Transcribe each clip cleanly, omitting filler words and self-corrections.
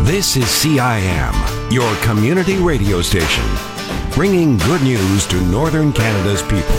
This is CIM, your community radio station, bringing good news to Northern Canada's people.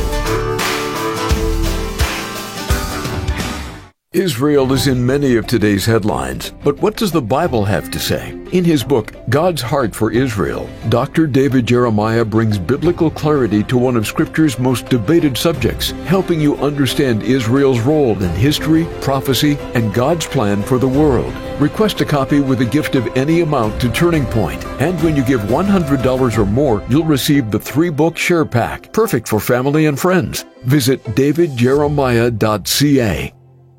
Israel is in many of today's headlines, but what does the Bible have to say? In his book, God's Heart for Israel, Dr. David Jeremiah brings biblical clarity to one of Scripture's most debated subjects, helping you understand Israel's role in history, prophecy, and God's plan for the world. Request a copy with a gift of any amount to Turning Point, and when you give $100 or more, you'll receive the 3-book Share Pack, perfect for family and friends. Visit davidjeremiah.ca.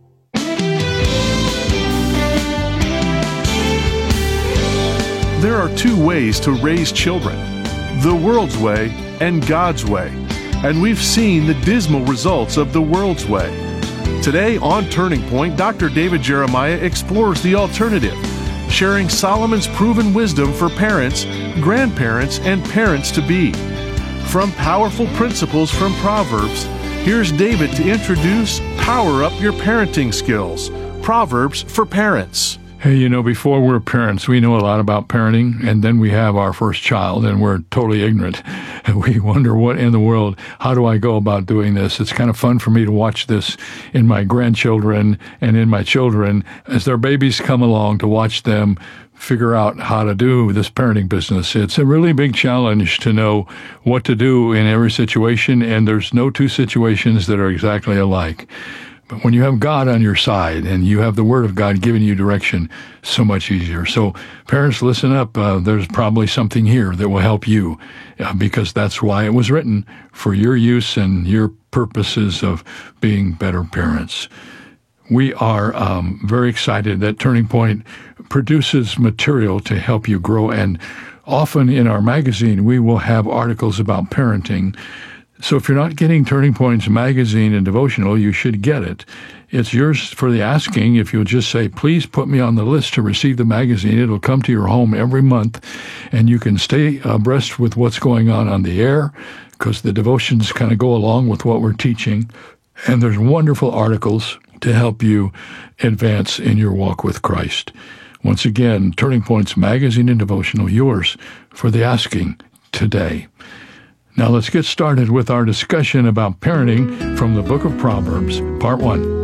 There are two ways to raise children, the world's way and God's way. And we've seen the dismal results of the world's way. Today on Turning Point, Dr. David Jeremiah explores the alternative, sharing Solomon's proven wisdom for parents, grandparents, and parents-to-be. From powerful principles from Proverbs, here's David to introduce Power Up Your Parenting Skills, Proverbs for Parents. Hey, before we're parents, we know a lot about parenting, and then we have our first child, and we're totally ignorant. We wonder, what in the world, how do I go about doing this? It's kind of fun for me to watch this in my grandchildren and in my children as their babies come along, to watch them figure out how to do this parenting business. It's a really big challenge to know what to do in every situation, and there's no two situations that are exactly alike. But when you have God on your side and you have the Word of God giving you direction, so much easier. So parents, listen up. There's probably something here that will help you because that's why it was written, for your use and your purposes of being better parents. We are very excited that Turning Point produces material to help you grow. And often in our magazine, we will have articles about parenting. So if you're not getting Turning Point's magazine and devotional, you should get it. It's yours for the asking. If you'll just say, please put me on the list to receive the magazine, it'll come to your home every month, and you can stay abreast with what's going on the air, because the devotions kind of go along with what we're teaching. And there's wonderful articles to help you advance in your walk with Christ. Once again, Turning Point's magazine and devotional, yours for the asking today. Now let's get started with our discussion about parenting from the book of Proverbs, Part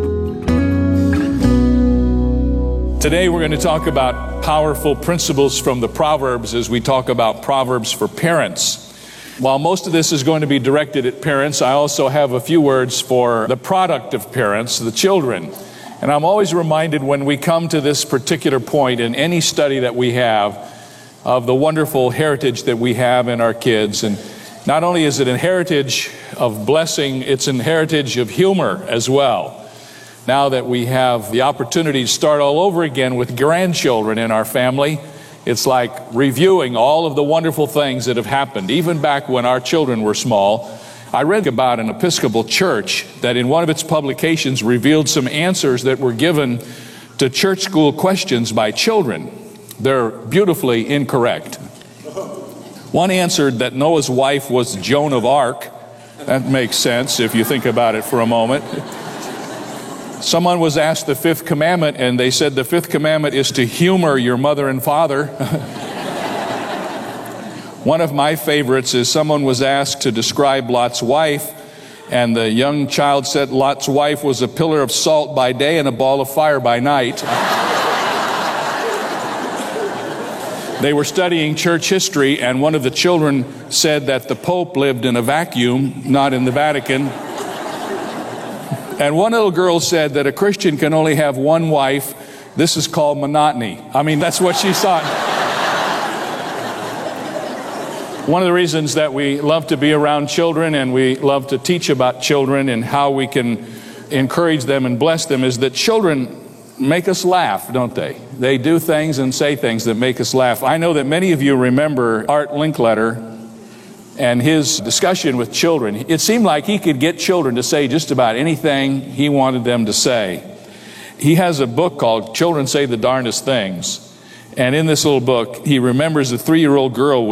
1. Today we're going to talk about powerful principles from the Proverbs as we talk about Proverbs for parents. While most of this is going to be directed at parents, I also have a few words for the product of parents, the children. And I'm always reminded when we come to this particular point in any study that we have of the wonderful heritage that we have in our kids. And not only is it a heritage of blessing, it's an heritage of humor as well. Now that we have the opportunity to start all over again with grandchildren in our family, it's like reviewing all of the wonderful things that have happened, even back when our children were small. I read about an Episcopal church that in one of its publications revealed some answers that were given to church school questions by children. They're beautifully incorrect. One answered that Noah's wife was Joan of Arc. That makes sense if you think about it for a moment. Someone was asked the fifth commandment, and they said the fifth commandment is to humor your mother and father. One of my favorites is someone was asked to describe Lot's wife, and the young child said Lot's wife was a pillar of salt by day and a ball of fire by night. They were studying church history, and one of the children said that the Pope lived in a vacuum, not in the Vatican. And one little girl said that a Christian can only have one wife. This is called monotony. I mean, that's what she thought. One of the reasons that we love to be around children and we love to teach about children and how we can encourage them and bless them is that children make us laugh, don't they? They do things and say things that make us laugh. I know that many of you remember Art Linkletter and his discussion with children. It seemed like he could get children to say just about anything he wanted them to say. He has a book called Children Say the Darndest Things. And in this little book, he remembers a 3-year-old girl